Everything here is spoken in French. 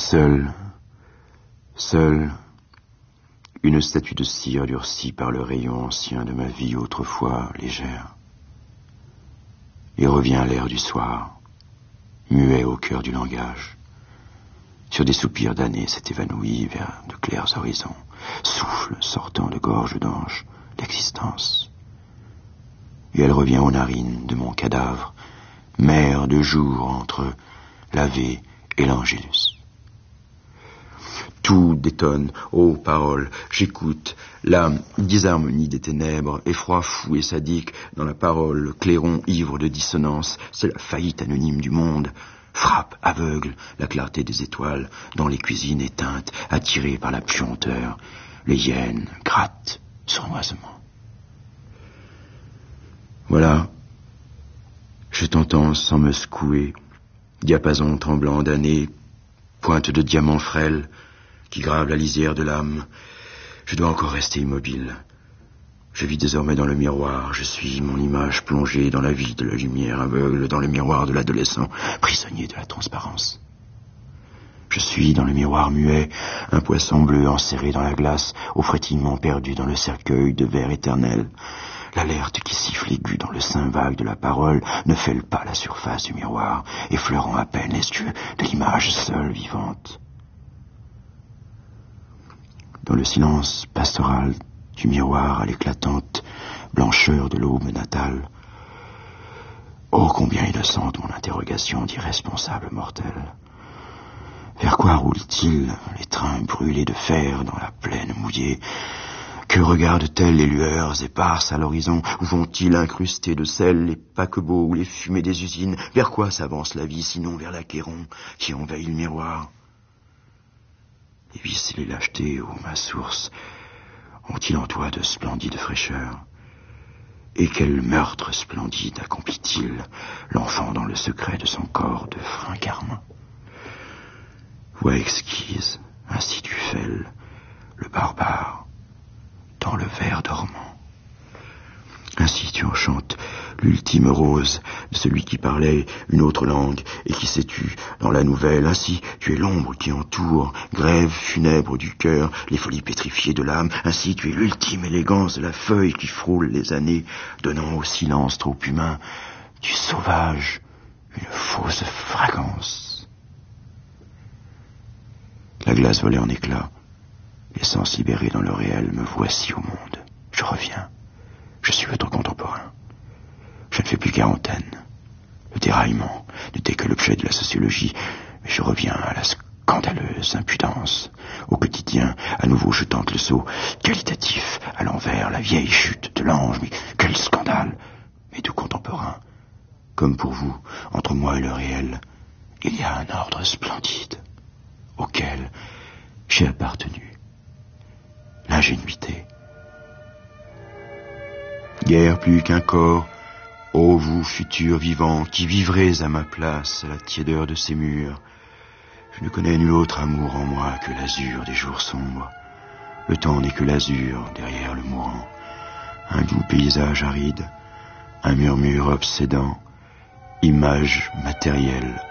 Seul, une statue de cire durcie par le rayon ancien de ma vie autrefois légère. Et revient l'air du soir, muet au cœur du langage. Sur des soupirs d'années s'est évanoui vers de clairs horizons, souffle sortant de gorge d'ange l'existence. Et elle revient aux narines de mon cadavre, mer de jour entre l'Ave et l'Angélus. Tout détonne, ô paroles, j'écoute la disharmonie des ténèbres, effroi fou et sadique dans la parole, le clairon ivre de dissonance, c'est la faillite anonyme du monde. Frappe, aveugle, la clarté des étoiles, dans les cuisines éteintes, attirées par la puanteur, les hyènes grattent sournoisement. Voilà, je t'entends sans me secouer, diapason tremblant d'années, pointe de diamants frêles, qui grave la lisière de l'âme. Je dois encore rester immobile. Je vis désormais dans le miroir. Je suis mon image plongée dans la vie de la lumière aveugle, dans le miroir de l'adolescent, prisonnier de la transparence. Je suis dans le miroir muet, un poisson bleu enserré dans la glace, au frétillement perdu dans le cercueil de verre éternel. L'alerte qui siffle aiguë dans le sein vague de la parole ne fêle pas la surface du miroir, effleurant à peine les yeux de l'image seule vivante. Dans le silence pastoral du miroir à l'éclatante blancheur de l'aube natale, oh combien innocente mon interrogation d'irresponsable mortel. Vers quoi roulent-ils les trains brûlés de fer dans la plaine mouillée? Que regardent-elles les lueurs éparses à l'horizon? Où vont-ils incrustés de sel les paquebots ou les fumées des usines? Vers quoi s'avance la vie, sinon vers l'acquéron qui envahit le miroir? Les vices et les lâchetés, ô ma source, ont-ils en toi de splendide fraîcheur? Et quel meurtre splendide accomplit-il, l'enfant dans le secret de son corps de frein carmin? Voix exquise, ainsi tu fêles le barbare dans le ver dormant. Ainsi tu enchantes l'ultime rose de celui qui parlait une autre langue et qui s'est tu dans la nouvelle. Ainsi tu es l'ombre qui entoure, grève funèbre du cœur, les folies pétrifiées de l'âme. Ainsi tu es l'ultime élégance de la feuille qui frôle les années, donnant au silence trop humain du sauvage une fausse fragrance. La glace volait en éclats, l'essence libérée dans le réel. Me voici au monde, je reviens. Je suis votre contemporain. Je ne fais plus quarantaine. Le déraillement n'était que l'objet de la sociologie, mais je reviens à la scandaleuse impudence. Au quotidien, à nouveau je tente le saut qualitatif à l'envers, la vieille chute de l'ange. Mais quel scandale! Mais tout contemporain. Comme pour vous, entre moi et le réel, il y a un ordre splendide auquel j'ai appartenu. L'ingénuité. Guère plus qu'un corps, ô vous futurs vivants, qui vivrez à ma place, à la tiédeur de ces murs. Je ne connais nul autre amour en moi que l'azur des jours sombres. Le temps n'est que l'azur derrière le mourant. Un doux paysage aride, un murmure obsédant, image matérielle